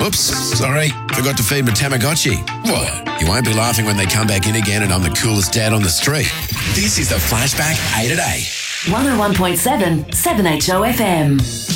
Oops, sorry. Forgot to feed my Tamagotchi. What? You won't be laughing when they come back in again and I'm the coolest dad on the street. This is the Flashback 8 at 8. 101.7 7HO FM.